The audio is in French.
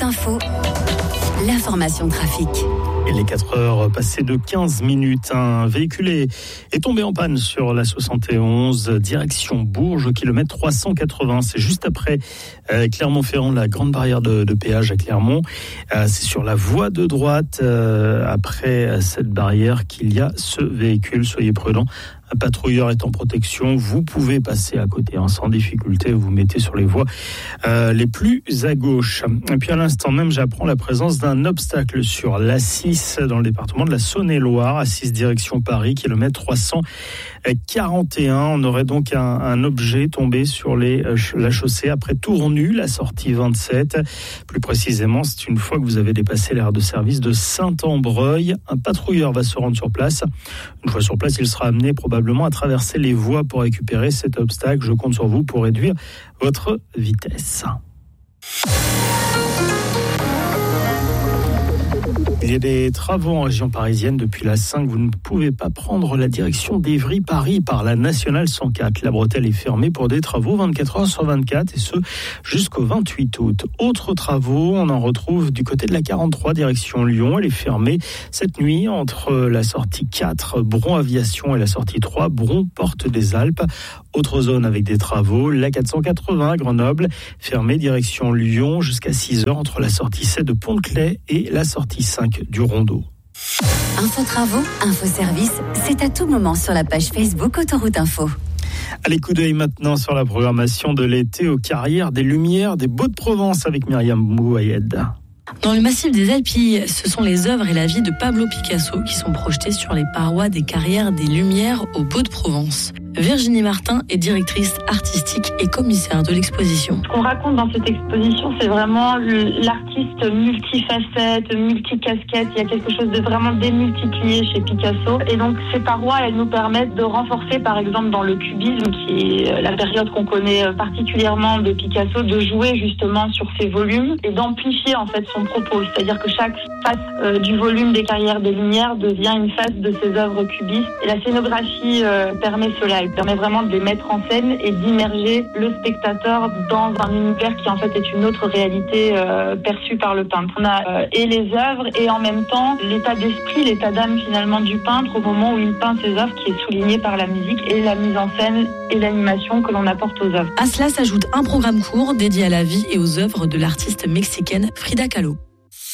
Info, l'information trafic. Et les 4 heures passées de 15 minutes, un véhicule est tombé en panne sur la 71, direction Bourges, au kilomètre 380. C'est juste après Clermont-Ferrand, la grande barrière de péage à Clermont. C'est sur la voie de droite, après cette barrière, qu'il y a ce véhicule. Soyez prudents. Un patrouilleur est en protection. Vous pouvez passer à côté sans difficulté. Vous mettez sur les voies les plus à gauche. Et puis à l'instant même, j'apprends la présence d'un obstacle sur l'A6 dans le département de la Saône-et-Loire, A6 direction Paris, kilomètre 341. On aurait donc un objet tombé sur la chaussée après Tournu, la sortie 27. Plus précisément, c'est une fois que vous avez dépassé l'aire de service de Saint-Ambreuil. Un patrouilleur va se rendre sur place. Une fois sur place, il sera amené probablement à traverser les voies pour récupérer cet obstacle. Je compte sur vous pour réduire votre vitesse. Il y a des travaux en région parisienne depuis la 5. Vous ne pouvez pas prendre la direction d'Évry-Paris par la nationale 104. La bretelle est fermée pour des travaux 24 heures sur 24 et ce jusqu'au 28 août. Autres travaux, on en retrouve du côté de la 43 direction Lyon. Elle est fermée cette nuit entre la sortie 4 Bron Aviation et la sortie 3 Bron Porte des Alpes. Autre zone avec des travaux, la 480 à Grenoble, fermée direction Lyon jusqu'à 6 heures entre la sortie 7 de Pont-de-Claix et la sortie 5 du Rondeau. Info Travaux, Info Service, c'est à tout moment sur la page Facebook Autoroute Info. Allez, coup d'œil maintenant sur la programmation de l'été aux Carrières des Lumières des Baux-de-Provence avec Myriam Mouayed. Dans le massif des Alpilles, ce sont les œuvres et la vie de Pablo Picasso qui sont projetées sur les parois des Carrières des Lumières aux Baux-de-Provence. Virginie Martin est directrice artistique et commissaire de l'exposition. Ce qu'on raconte dans cette exposition, c'est vraiment l'artiste multifacette, multicasquette. Il y a quelque chose de vraiment démultiplié chez Picasso. Et donc ces parois, elles nous permettent de renforcer, par exemple dans le cubisme, qui est la période qu'on connaît particulièrement de Picasso, de jouer justement sur ses volumes et d'amplifier en fait son propos. C'est-à-dire que chaque face du volume des Carrières des Lumières devient une face de ses œuvres cubistes. Et la scénographie permet cela. Elle permet vraiment de les mettre en scène et d'immerger le spectateur dans un univers qui en fait est une autre réalité perçue par le peintre. On a et les œuvres et en même temps l'état d'esprit, l'état d'âme finalement du peintre au moment où il peint ses œuvres, qui est souligné par la musique et la mise en scène et l'animation que l'on apporte aux œuvres. À cela s'ajoute un programme court dédié à la vie et aux œuvres de l'artiste mexicaine Frida Kahlo.